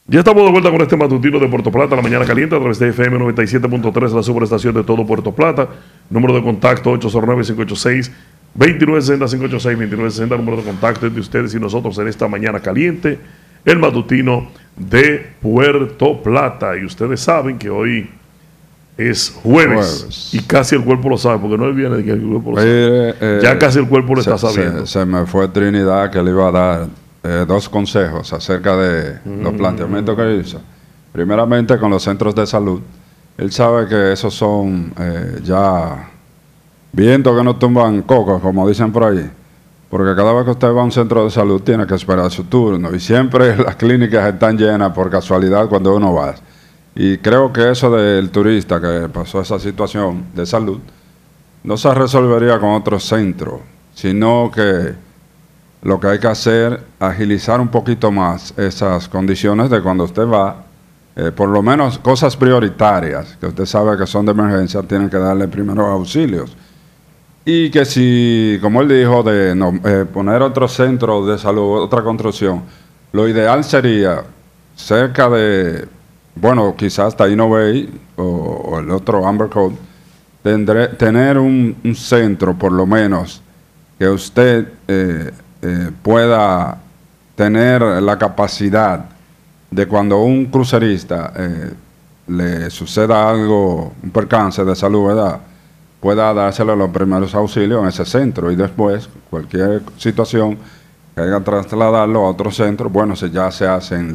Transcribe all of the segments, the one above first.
Ya estamos de vuelta con este matutino de Puerto Plata, la mañana caliente, a través de FM 97.3, la superestación de todo Puerto Plata. Número de contacto 809-586-2960, 586-2960, número de contacto entre ustedes y nosotros en esta mañana caliente, el matutino de Puerto Plata. Y ustedes saben que hoy es jueves. Y casi el cuerpo lo sabe, porque no es viernes que el cuerpo lo sabe. Ya casi el cuerpo lo está sabiendo. Se me fue Trinidad que le iba a dar dos consejos acerca de los planteamientos que hizo. Primeramente, con los centros de salud. Él sabe que esos son ya vientos que no tumban cocos, como dicen por ahí. Porque cada vez que usted va a un centro de salud tiene que esperar su turno. Y siempre las clínicas están llenas por casualidad cuando uno va. Y creo que eso del turista que pasó esa situación de salud no se resolvería con otro centro, sino que lo que hay que hacer, agilizar un poquito más esas condiciones de cuando usted va, por lo menos cosas prioritarias, que usted sabe que son de emergencia, tienen que darle primeros auxilios. Y que si, como él dijo, de poner otro centro de salud, otra construcción, lo ideal sería cerca de, bueno, quizás Taino Bay o el otro Amber Cove, tener un centro, por lo menos, que usted pueda tener la capacidad de cuando un crucerista le suceda algo, un percance de salud, ¿verdad?, pueda dárselo los primeros auxilios en ese centro, y después cualquier situación que haya que trasladarlo a otro centro, bueno, si ya se hacen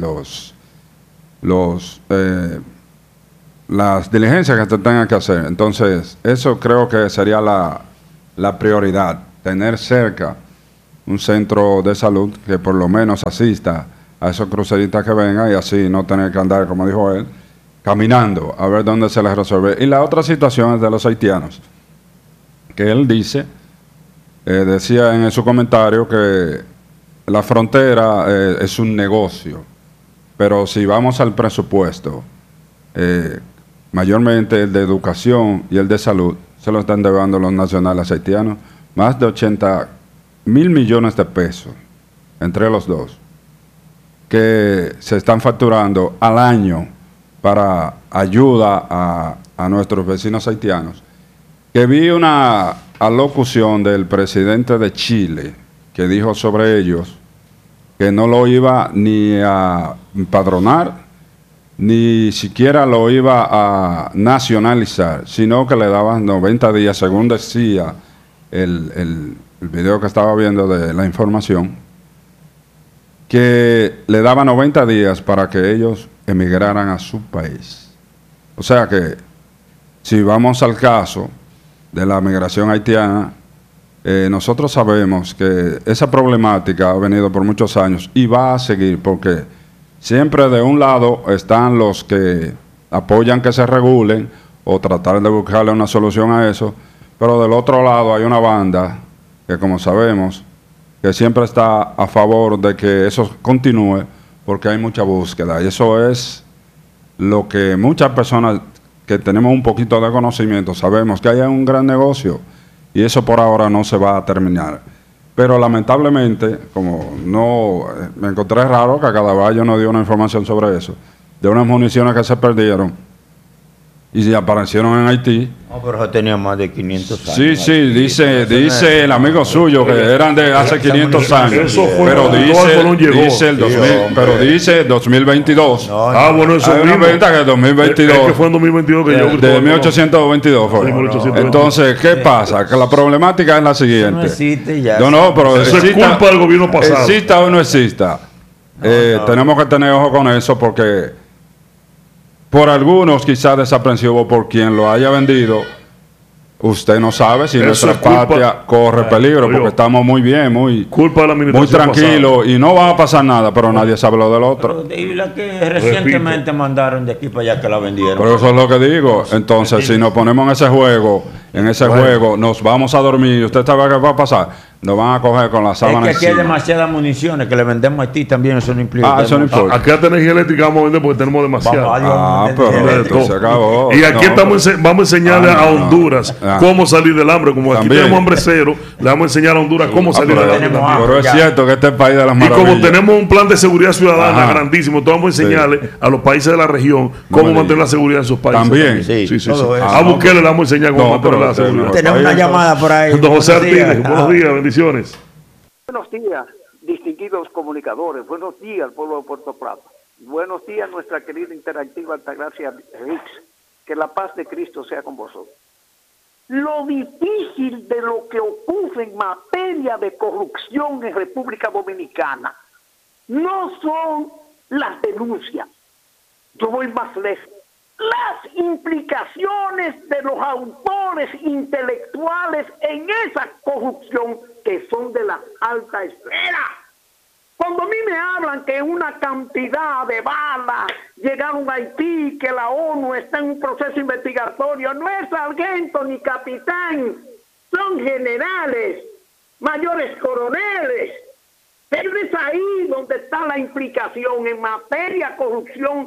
las diligencias que se tengan que hacer. Entonces, eso creo que sería la prioridad, tener cerca un centro de salud que por lo menos asista a esos cruceristas que vengan, y así no tener que andar, como dijo él, caminando a ver dónde se les resuelve. Y la otra situación es de los haitianos, que él dice, decía en su comentario que la frontera es un negocio, pero si vamos al presupuesto, mayormente el de educación y el de salud, se lo están llevando los nacionales haitianos, más de 80.000 millones de pesos entre los dos, que se están facturando al año para ayuda a nuestros vecinos haitianos. Que vi una alocución del presidente de Chile que dijo sobre ellos que no lo iba ni a empadronar, ni siquiera lo iba a nacionalizar, sino que le daban 90 días, según decía el video que estaba viendo de la información, que le daba 90 días para que ellos emigraran a su país. O sea que, si vamos al caso de la migración haitiana, nosotros sabemos que esa problemática ha venido por muchos años y va a seguir, porque siempre de un lado están los que apoyan que se regulen o tratar de buscarle una solución a eso, pero del otro lado hay una banda que, como sabemos, que siempre está a favor de que eso continúe, porque hay mucha búsqueda. Y eso es lo que muchas personas que tenemos un poquito de conocimiento sabemos, que hay un gran negocio, y eso por ahora no se va a terminar. Pero lamentablemente, como no me encontré raro que Cadavallo no dio una información sobre eso, de unas municiones que se perdieron y aparecieron en Haití. No, pero ya tenía más de 500 años. Sí, sí, dice el amigo suyo que eran de hace 500 años. Eso fue pero dice el 2000, pero sí. Dice 2022. Bueno, eso hay una venta que es 2022. Es que fue en 2022 que yo... De 1822 fue. Sí, 1822. Entonces, ¿qué pasa? Que la problemática es la siguiente. No existe ya. No, pero eso es culpa del gobierno pasado. Exista o no exista. Tenemos que tener ojo con eso, porque por algunos quizás desaprensivo por quien lo haya vendido, usted no sabe si nuestra patria corre peligro, porque estamos muy bien, muy tranquilos y no va a pasar nada, pero nadie sabe lo del otro. Y la que recientemente mandaron de aquí para allá que la vendieron. Pero eso es lo que digo. Entonces, si nos ponemos en ese juego en ese juego, nos vamos a dormir. ¿Usted sabe qué va a pasar? Nos van a coger con la sábana Es que aquí hay demasiadas municiones que le vendemos a Haití también, eso no implica. Eso no importa. Acá tenemos energía eléctrica, vamos a vender porque tenemos demasiado. Pero se acabó. Y aquí vamos a enseñarle a Honduras cómo salir del hambre. Como aquí tenemos hambre cero, le vamos a enseñar a Honduras cómo salir del hambre. Pero es cierto que este es el país de las maravillas. Y como tenemos un plan de seguridad ciudadana grandísimo, entonces vamos a enseñarle a los países de la región cómo mantener la seguridad en sus países. También. Sí. A Bukele le vamos a enseñar cómo mantener la seguridad. Tenemos una llamada por ahí. Don José Artínez, buenos días, bendiciones. Buenos días, distinguidos comunicadores. Buenos días, pueblo de Puerto Plata. Buenos días, nuestra querida interactiva Altagracia Rix. Que la paz de Cristo sea con vosotros. Lo difícil de lo que ocurre en materia de corrupción en República Dominicana no son las denuncias. Yo voy más lejos. Las implicaciones de los autores intelectuales en esa corrupción que son de la alta esfera. Cuando a mí me hablan que una cantidad de balas llegaron a Haití, que la ONU está en un proceso investigatorio, no es sargento ni capitán, son generales, mayores coroneles. Pero es ahí donde está la implicación en materia de corrupción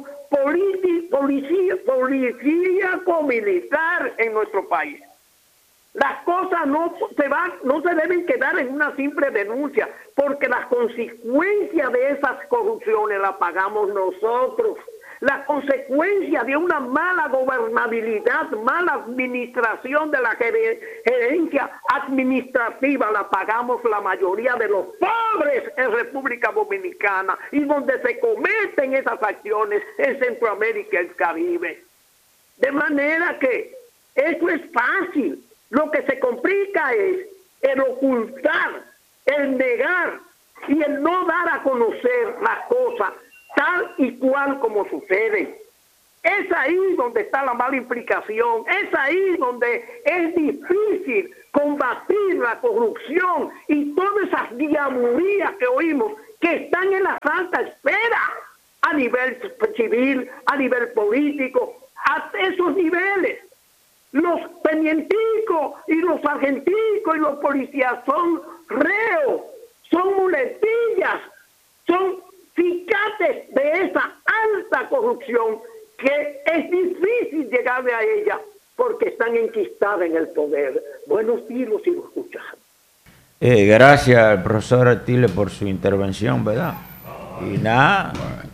policíaco-militar en nuestro país. Las cosas no se deben quedar en una simple denuncia, porque las consecuencias de esas corrupciones las pagamos nosotros. Las consecuencias de una mala gobernabilidad, mala administración de la gerencia administrativa la pagamos la mayoría de los pobres en República Dominicana, y donde se cometen esas acciones en Centroamérica y el Caribe. De manera que eso es fácil. Lo que se complica es el ocultar, el negar y el no dar a conocer las cosas tal y cual como sucede. Es ahí donde está la mala implicación, es ahí donde es difícil combatir la corrupción y todas esas diamurías que oímos que están en la alta esfera, a nivel civil, a nivel político, a esos niveles. Los tenienticos y los sargenticos y los policías son reos, son muletillas, son cicates de esa alta corrupción que es difícil llegarle a ella porque están enquistadas en el poder. Buenos días, los sigo escuchando. Gracias al profesor Artile por su intervención, ¿verdad? Y nada,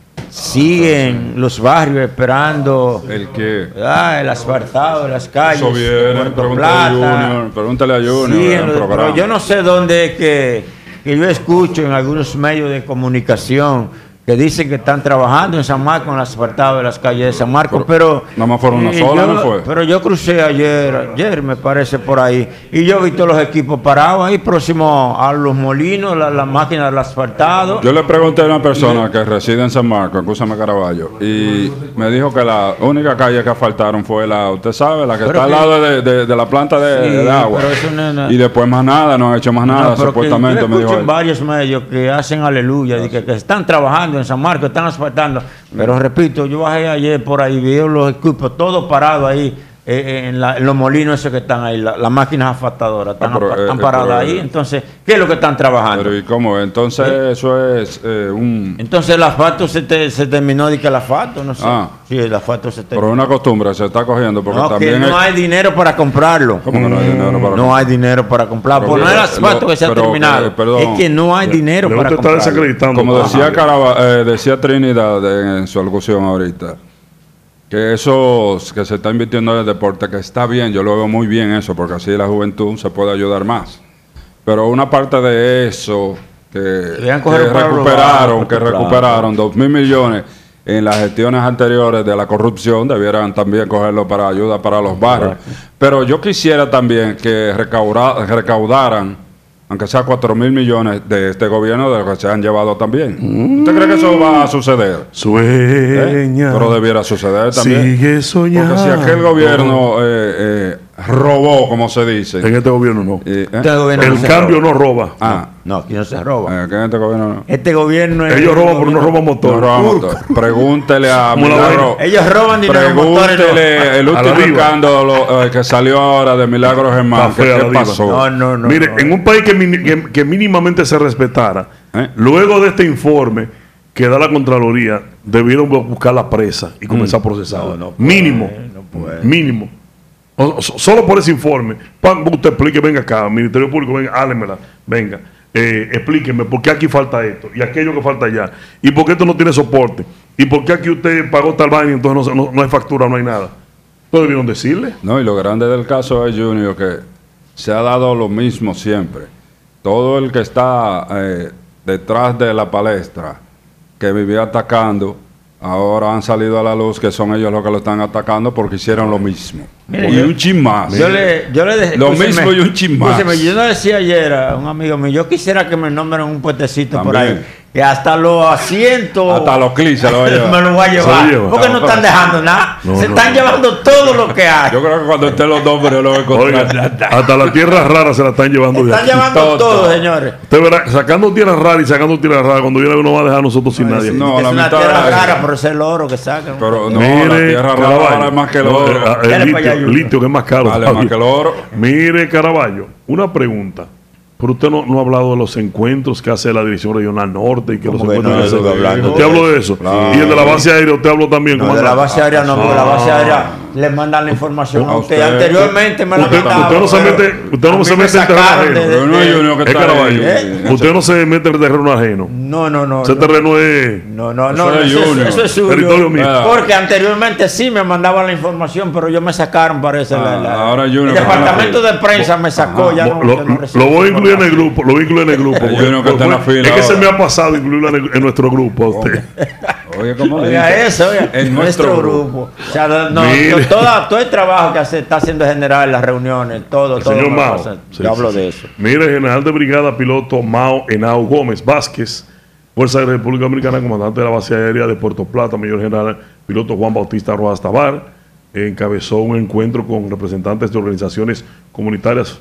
siguen los barrios esperando ¿el qué? El asfaltado de las calles. Eso viene, pregúntale a Junior. Pero yo no sé dónde es que yo escucho en algunos medios de comunicación que dicen que están trabajando en San Marcos en el asfaltado de las calles de San Marcos, pero nada más fueron una sola, ¿no fue? Pero yo crucé ayer me parece por ahí, y yo vi todos los equipos parados ahí próximo a los molinos, la máquina del asfaltado. Yo le pregunté a una persona que reside en San Marcos, escúchame Caraballo, y me dijo que la única calle que asfaltaron fue usted sabe, la que está al lado de la planta de agua. Pero eso y después más nada, no han hecho más nada, supuestamente. Yo me dijo en varios medios que hacen aleluya, y que están trabajando en San Marcos, están asfaltando, pero repito, yo bajé ayer por ahí, vi los equipos todos parados ahí en los molinos esos que están ahí, las máquinas asfaltadoras están paradas ahí. Entonces, ¿qué es lo que están trabajando? Pero ¿y cómo? Entonces eso es Entonces el asfalto se terminó de que el asfalto, no sé. Sí, el asfalto se terminó. Pero es una costumbre, se está cogiendo porque también que no hay dinero para comprarlo. ¿Cómo que no hay dinero para comprarlo? No hay dinero para comprarlo. Pues no es el asfalto que se ha terminado. Es que no hay dinero para comprarlo. Está desacreditando. Como decía Trinidad en su alocución ahorita, que eso que se está invirtiendo en el deporte, que está bien, yo lo veo muy bien eso, porque así la juventud se puede ayudar más. Pero una parte de eso que recuperaron 2.000 millones en las gestiones anteriores de la corrupción, debieran también cogerlo para ayuda para los barrios. Pero yo quisiera también que recaudaran, aunque sea 4.000 millones de este gobierno, de lo que se han llevado también. ¿Usted cree que eso va a suceder? Sueña. Pero debiera suceder también. Sigue soñando. Porque si aquel gobierno robó, como se dice. En este gobierno no. Este gobierno El no se cambio roba. no roba. No, aquí no se roba. Que en este gobierno no. Este gobierno es... Ellos roban, pero no roban No motor. roba motor. Pregúntele a Como la Milagro. Ellos roban dinero en motores. Pregúntele el A la último diva. escándalo que salió ahora de Milagro Germán. Está fea ¿Qué la diva. pasó? No. Mire, en un país que mínimamente se respetara, luego de este informe que da la Contraloría, debieron buscar la presa y comenzar a procesarla. No puede, Mínimo. no puede. Mínimo. Solo por ese informe. Usted explique, venga acá, Ministerio Público, venga, hálemela, venga. Explíqueme por qué aquí falta esto y aquello que falta allá. Y por qué esto no tiene soporte. Y por qué aquí usted pagó tal vaina y entonces no hay factura, no hay nada. Entonces debieron decirle. No, y lo grande del caso es, Junior, que se ha dado lo mismo siempre. Todo el que está detrás de la palestra, que vivía atacando, ahora han salido a la luz que son ellos los que lo están atacando porque hicieron lo mismo. Mire, y un chin más. Yo le Lo mismo y un chin más. Yo no decía ayer a un amigo mío, yo quisiera que me nombren un puestecito por También. ahí. Que hasta los asientos. Hasta los clics se lo va a llevar. Me lo voy a Se lo llevar. lleva. Porque no están dejando nada. Se están llevando todo lo que hay. Yo creo que cuando estén los nombres lo voy a Oiga, encontrar. hasta las tierras raras se la están llevando de Están aquí. llevando todo, señores. Usted verá, sacando tierras raras y sacando tierras raras, cuando viene uno va a dejar a nosotros sin nadie. no, es la una mitad tierra de- rara, pero ese es el oro que sacan. Pero no, Mire, la tierra rara Caraballo. vale más que el No, oro. el Dale para allá, litio que es más caro. Vale todavía. más que el oro. Mire, Caraballo, una pregunta. Pero usted no ha hablado de los encuentros que hace la Dirección Regional Norte y que los ¿Cómo que encuentros no? que Estuve hace. hablando Usted de habló de eso. Claro. Y el de la base aérea, usted habló también. No, ¿cómo de la anda? base aérea no, porque la base aérea le mandan la información a usted. Anteriormente me la Usted no se mete, usted no se mete en terreno ajeno. Pero no hay uno que Es está Caraballo. ahí. Usted no se mete en terreno ajeno. No. Ese terreno es No, Eso es Junior. eso es suyo. territorio mío. Porque anteriormente sí me mandaban la información, pero yo me sacaron, parece. Ahora Junior el que departamento está de prensa me sacó. Ya no, Lo yo no recibo voy a incluir en el información. grupo. Lo voy a incluir en el grupo. Hay uno que está en la fila Es que se ahora. me ha pasado incluirlo en nuestro grupo a usted. Oye, ¿cómo le Oiga dice? eso, oiga, En nuestro grupo. O sea, no, Mire. todo el trabajo que está haciendo general, las reuniones, todo. Señor me Mao. pasa. Sí, Yo hablo sí, de sí. eso. Mire, general de brigada piloto Mao Henao Gómez Vázquez, Fuerza Aérea de la República Dominicana, comandante de la base aérea de Puerto Plata, mayor general piloto Juan Bautista Rojas Tabar, encabezó un encuentro con representantes de organizaciones comunitarias,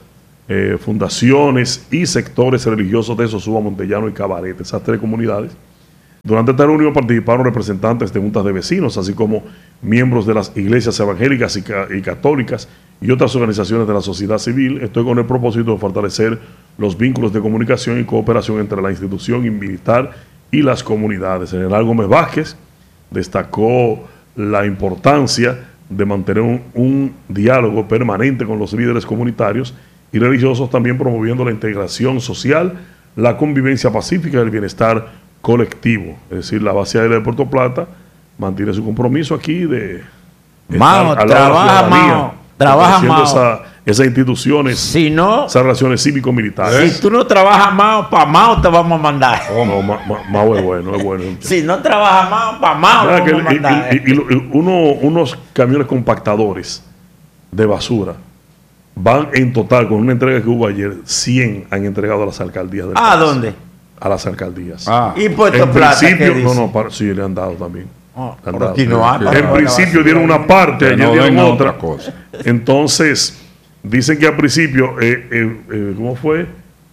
fundaciones y sectores religiosos de Sosúa, Montellano y Cabaret, esas tres comunidades. Durante esta reunión participaron representantes de juntas de vecinos, así como miembros de las iglesias evangélicas y católicas y otras organizaciones de la sociedad civil. Esto con el propósito de fortalecer los vínculos de comunicación y cooperación entre la institución militar y las comunidades. El general Gómez Vázquez destacó la importancia de mantener un diálogo permanente con los líderes comunitarios y religiosos, también promoviendo la integración social, la convivencia pacífica y el bienestar colectivo. Es decir, la base aérea de Puerto Plata mantiene su compromiso aquí de Mao, estar al lado de la trabaja, ciudadanía, Mao, trabaja, fortaleciendo Mao. esas instituciones, Si no, esas relaciones cívico-militares. si tú no trabajas Mao, para Mao te vamos a mandar. No, Mao es bueno, es bueno. Si no trabajas Mao, para Mao te Mira que vamos a mandar. unos camiones compactadores de basura van en total, con una entrega que hubo ayer, 100 han entregado a las alcaldías del ¿A país. dónde? A las alcaldías. Y Puerto En Plata, principio, ¿qué dice? sí, le han dado también. Oh, Le han pero dado. aquí no hay, En principio dieron una parte, Que ayer no dieron den otra. otra cosa. Entonces, dicen que al principio, ¿cómo fue?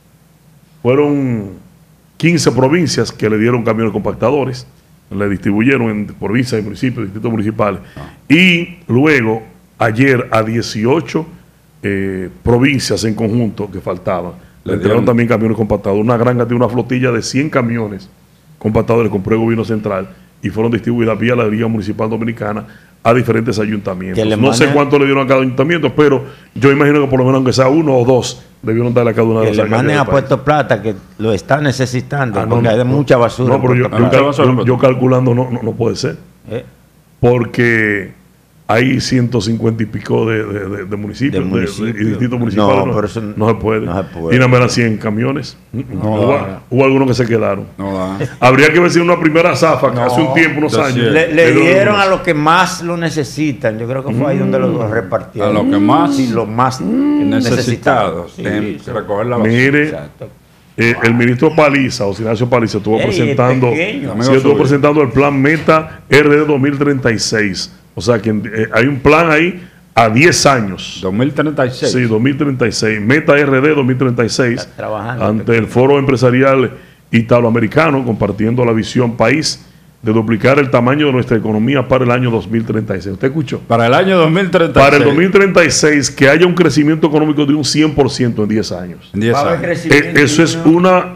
Fueron 15 provincias que le dieron camiones compactadores, le distribuyeron en provincias, en municipios, distritos municipales. Y luego, ayer, a 18 provincias en conjunto que faltaban, le entregaron también camiones compactadores. Una gran cantidad, una flotilla de 100 camiones compactadores compró el gobierno central y fueron distribuidas vía la Liga Municipal Dominicana a diferentes ayuntamientos. Que le No sé manden- cuánto le dieron a cada ayuntamiento, pero yo imagino que por lo menos aunque sea uno o dos debieron darle a cada una de Que las le alcaldías manden del a país. Puerto Plata, que lo está necesitando, Ah, no, porque no, hay no. mucha basura. No, pero en yo, Puerto yo calculando no puede ser. Plata. Porque hay 150 y pico de municipios, De municipios. y distritos municipales. No, pero eso no se puede. no se puede. Y nada más eran 100 camiones. Hubo algunos que se quedaron. No da. Habría que ver si una primera zafa, que hace un tiempo, unos de años. cien. Le dieron a los que más lo necesitan. Yo creo que fue ahí donde los repartieron. A los que más Sí, los más necesitados. necesitados Sí, en sí. recoger la basura. Mire, Exacto. el ministro Paliza, Ignacio Paliza, estuvo Ey, presentando, pequeño. Amigo sí, estuvo suyo. presentando el plan Meta RD 2036. O sea que hay un plan ahí a 10 años. 2036. Sí, 2036. Meta RD 2036. Está trabajando. Ante el Foro Empresarial Italoamericano, compartiendo la visión país de duplicar el tamaño de nuestra economía para el año 2036. ¿Usted escuchó? Para el año 2036. Para el 2036, que haya un crecimiento económico de un 100% en 10 años. En 10 Va a haber años. crecimiento Eso es y una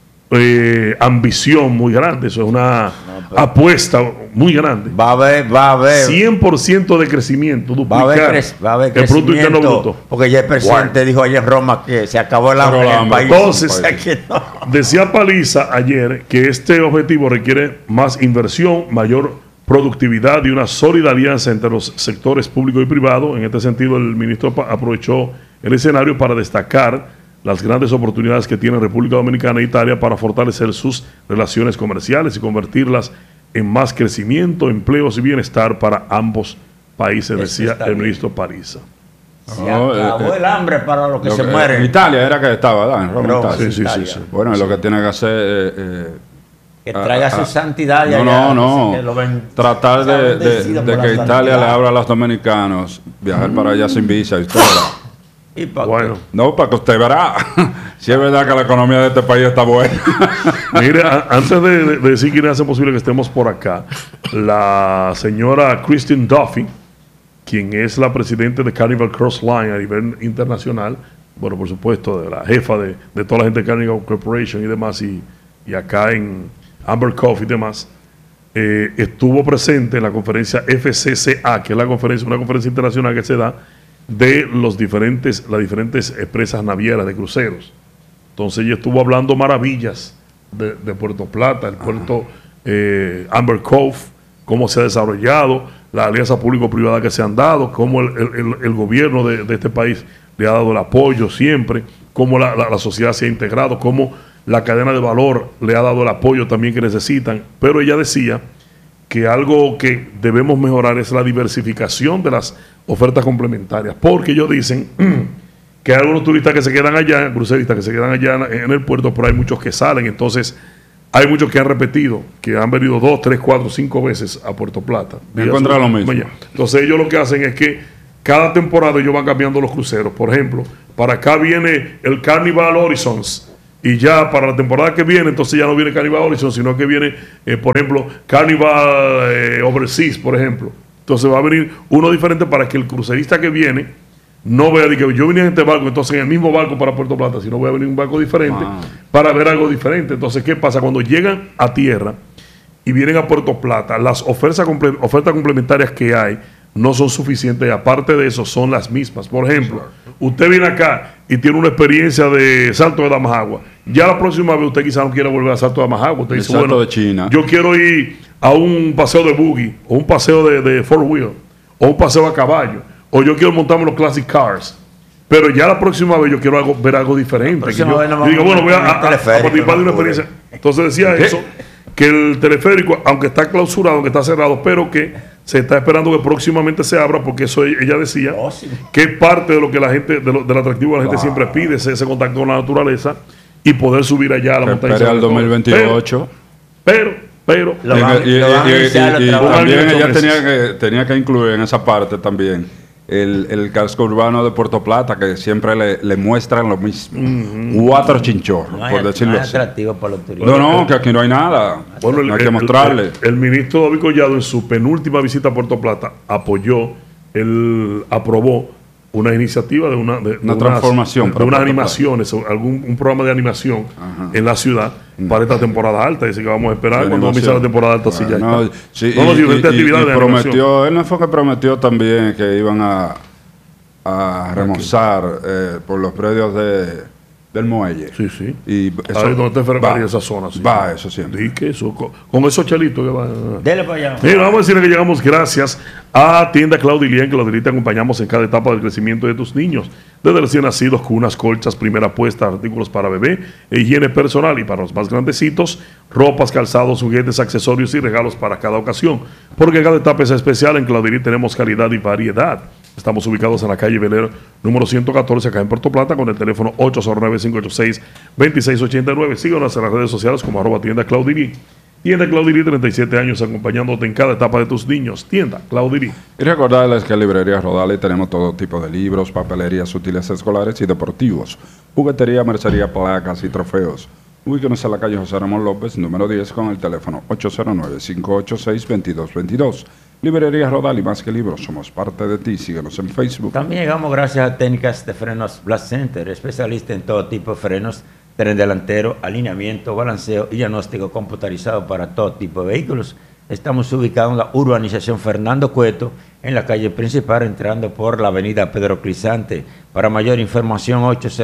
ambición muy grande, eso es una apuesta muy grande. Va a haber 100% de crecimiento, Va a haber, duplicar va a haber el Producto Interno crecimiento, Bruto. porque ya el presidente dijo ayer en Roma que se acabó el hambre en el país. Entonces, O sea que no. Decía Paliza ayer que este objetivo requiere más inversión, mayor productividad y una sólida alianza entre los sectores público y privado. En este sentido, el ministro aprovechó el escenario para destacar las grandes oportunidades que tiene República Dominicana e Italia para fortalecer sus relaciones comerciales y convertirlas en más crecimiento, empleos y bienestar para ambos países, Eso decía está el bien. ministro Paliza. Se acabó el hambre para los que se En mueren. Italia era que estaba, ¿verdad? En Roma, Roma, Italia. Sí, sí, Italia. sí, sí. Bueno, lo que tiene que hacer Que traiga su santidad. de no, allá, no, que lo ven- tratar está de bendecido por la que Italia santidad. le abra a los dominicanos, viajar para allá sin visa y usted verá. Y pa' Bueno, No, para que usted verá si es verdad que la economía de este país está buena. mire, antes de decir quién hace posible que estemos por acá, la señora Christine Duffy, quien es la presidenta de Carnival Cruise Line a nivel internacional, bueno, por supuesto, de la jefa de toda la gente de Carnival Corporation y demás, y acá en Amber Cove y demás, estuvo presente en la conferencia FCCA, que es una conferencia internacional que se da de las diferentes empresas navieras de cruceros. Entonces ella estuvo hablando maravillas de Puerto Plata, el puerto Amber Cove, cómo se ha desarrollado, la alianza público-privada que se han dado, cómo el gobierno de este país le ha dado el apoyo siempre, cómo la sociedad se ha integrado, cómo la cadena de valor le ha dado el apoyo también que necesitan. Pero ella decía que algo que debemos mejorar es la diversificación de las ofertas complementarias, porque ellos dicen que hay algunos turistas que se quedan allá, cruceristas que se quedan allá en el puerto, pero hay muchos que salen. Entonces hay muchos que han repetido, que han venido 2, 3, 4, 5 veces a Puerto Plata. Encuentran lo mismo. Entonces ellos lo que hacen es que cada temporada ellos van cambiando los cruceros. Por ejemplo, para acá viene el Carnival Horizons, y ya para la temporada que viene, entonces ya no viene Carnival Horizon, sino que viene, por ejemplo, Carnival Overseas, por ejemplo. Entonces va a venir uno diferente para que el crucerista que viene no vea de que yo vine en este barco, entonces en el mismo barco para Puerto Plata, sino voy a venir un barco diferente para ver algo diferente. Entonces, ¿qué pasa? Cuando llegan a tierra y vienen a Puerto Plata, las ofertas complementarias que hay no son suficientes, y aparte de eso son las mismas. Por ejemplo, usted viene acá y tiene una experiencia de Salto de Damajagua. Ya la próxima vez usted quizás no quiera volver a Salto de Damajagua. Usted dice, Salto bueno, de China. yo quiero ir a un paseo de buggy, o un paseo de four wheel, o un paseo a caballo, o yo quiero montarme los classic cars. Pero ya la próxima vez yo quiero ver algo diferente. Que yo digo, bueno, voy a participar de una experiencia. Entonces decía eso, que el teleférico, aunque está clausurado, aunque está cerrado, pero que se está esperando que próximamente se abra, porque eso ella decía que es parte de lo que la gente, del atractivo que la gente siempre pide, ese contacto con la naturaleza y poder subir allá a la montaña. Espera al 2028. Pero Lo van a y iniciar el trabajo. también ella tenía que incluir en esa parte también el casco urbano de Puerto Plata, que siempre le muestran lo mismo. 4 chinchorros, por decirlo no es así. atractivo para los turistas. No, que aquí no hay nada. bueno, hay que mostrarle. El ministro David Collado, en su penúltima visita a Puerto Plata, aprobó una iniciativa de una transformación de unas animaciones, un programa de animación en la ciudad para esta temporada alta. Dice que vamos a esperar cuando comience la temporada alta, si ya No, está. sí, Diferentes actividades de animación. prometió, él no fue que prometió también que iban a remozar por los predios del muelle. Sí, sí. Y eso Ahí donde está Ferrari, va, esa zona. Sí. va eso siempre. Di que eso, con esos chelitos que van. Dele para allá. Mira, vamos a decirle que llegamos gracias a Tienda Claudilien, que Claudilien te acompañamos en cada etapa del crecimiento de tus niños. Desde recién nacidos, cunas, colchas, primera puesta, artículos para bebé, e higiene personal, y para los más grandecitos, ropas, calzados, juguetes, accesorios y regalos para cada ocasión. Porque cada etapa es especial. En Claudilien tenemos calidad y variedad. Estamos ubicados en la calle Velero, número 114, acá en Puerto Plata, con el teléfono 809-586-2689. Síganos en las redes sociales como @tienda Claudilien. Tienda Claudirí, 37 años acompañándote en cada etapa de tus niños. Tienda Claudirí. Y recordarles que en Librería Rodali tenemos todo tipo de libros, papelerías, útiles escolares y deportivos, juguetería, mercería, placas y trofeos. Ubíquenos en la calle José Ramón López, número 10, con el teléfono 809-586-2222. Librería Rodali, más que libros, somos parte de ti. Síguenos en Facebook. También llegamos gracias a Técnicas de Frenos Blast Center, especialista en todo tipo de frenos, tren delantero, alineamiento, balanceo y diagnóstico computarizado para todo tipo de vehículos. Estamos ubicados en la urbanización Fernando Cueto, en la calle principal, entrando por la avenida Pedro Crisante. Para mayor información,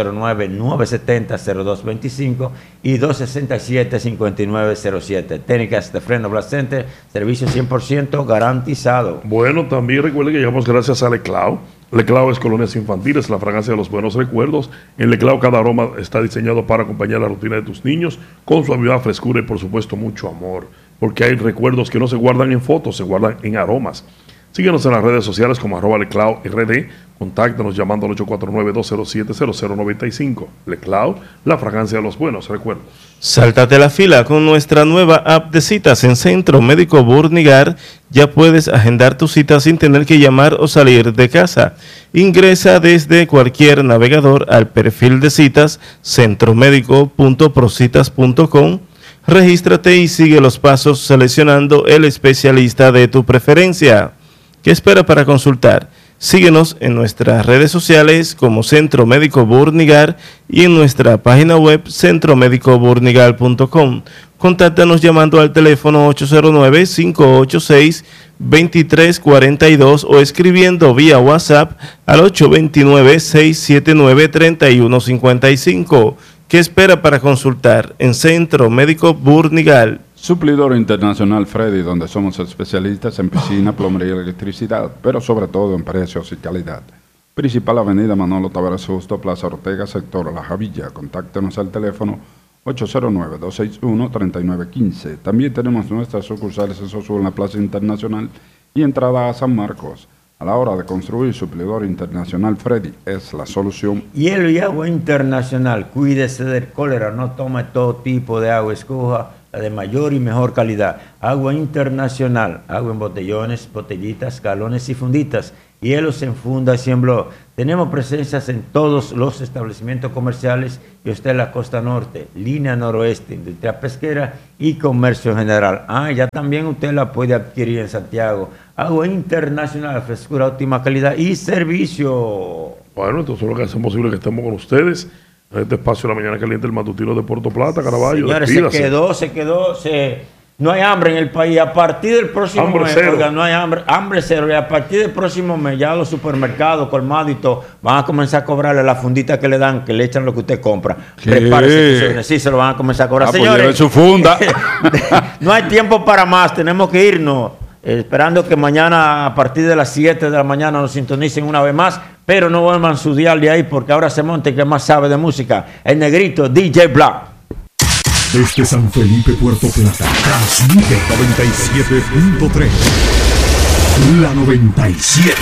809-970-0225 y 267-5907. Técnicas de Freno Blast Center, servicio 100% garantizado. Bueno, también recuerden que llegamos gracias a Leclau. Leclau es colonias infantiles, la fragancia de los buenos recuerdos. En Leclau cada aroma está diseñado para acompañar la rutina de tus niños con suavidad, frescura y por supuesto mucho amor. Porque hay recuerdos que no se guardan en fotos, se guardan en aromas. Síguenos en las redes sociales como @LeclauRD. Contáctanos llamando al 849-207-0095. Leclau, la fragancia de los buenos recuerdos. Sáltate la fila con nuestra nueva app de citas en Centro Médico Burnigar. Ya puedes agendar tu cita sin tener que llamar o salir de casa. Ingresa desde cualquier navegador al perfil de citas centromédico.procitas.com. Regístrate y sigue los pasos seleccionando el especialista de tu preferencia. ¿Qué espera para consultar? Síguenos en nuestras redes sociales como Centro Médico Burnigar y en nuestra página web centromédicoburnigar.com. Contáctanos llamando al teléfono 809-586-2342 o escribiendo vía WhatsApp al 829-679-3155. ¿Qué espera para consultar en Centro Médico Burnigar? Suplidor Internacional Freddy, donde somos especialistas en piscina, plomería y electricidad, pero sobre todo en precios y calidad. Principal Avenida Manolo Tavares Justo, Plaza Ortega, sector La Javilla. Contáctenos al teléfono 809-261-3915. También tenemos nuestras sucursales en Sosúa, en la Plaza Internacional y entrada a San Marcos. A la hora de construir, Suplidor Internacional Freddy es la solución. Hielo y agua internacional. Cuídese del cólera, no tome todo tipo de agua, escoja la de mayor y mejor calidad. Agua internacional, agua en botellones, botellitas, galones y funditas. Hielos en fundas y en blog. Tenemos presencias en todos los establecimientos comerciales y usted en la costa norte, línea noroeste, industria pesquera y comercio general. Ya también usted la puede adquirir en Santiago. Agua internacional, frescura, óptima calidad y servicio. Bueno, entonces lo que hacemos posible que estemos con ustedes en este espacio de la mañana caliente, el matutino de Puerto Plata, Caraballo. Señores, se quedó. No hay hambre en el país. A partir del próximo mes, oiga, no hay hambre cero. Y a partir del próximo mes, ya los supermercados, colmados y todo, van a comenzar a cobrarle la fundita que le dan, que le echan lo que usted compra. Prepárese, que sí, se lo van a comenzar a cobrar. Señores, pues su funda. No hay tiempo para más, tenemos que irnos. Esperando que mañana a partir de las 7 de la mañana nos sintonicen una vez más, pero no vuelvan su dial de ahí porque ahora se monte que más sabe de música, el negrito DJ Black. Desde San Felipe, Puerto Plata, transmite 97.3. La 97.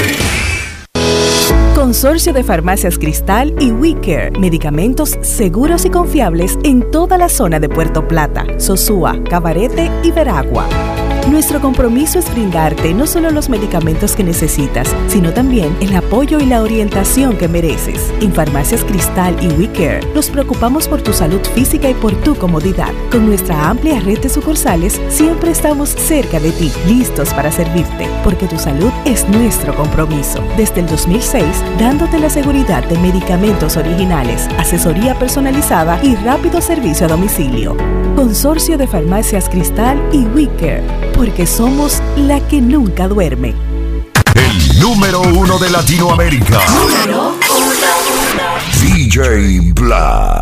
Consorcio de Farmacias Cristal y WeCare, medicamentos seguros y confiables en toda la zona de Puerto Plata, Sosúa, Cabarete y Veragua. Nuestro compromiso es brindarte no solo los medicamentos que necesitas, sino también el apoyo y la orientación que mereces. En Farmacias Cristal y WeCare nos preocupamos por tu salud física y por tu comodidad. Con nuestra amplia red de sucursales, siempre estamos cerca de ti, listos para servirte, porque tu salud es nuestro compromiso. Desde el 2006, dándote la seguridad de medicamentos originales, asesoría personalizada y rápido servicio a domicilio. Consorcio de Farmacias Cristal y WeCare, porque somos la que nunca duerme. El número 1 de Latinoamérica. DJ Black.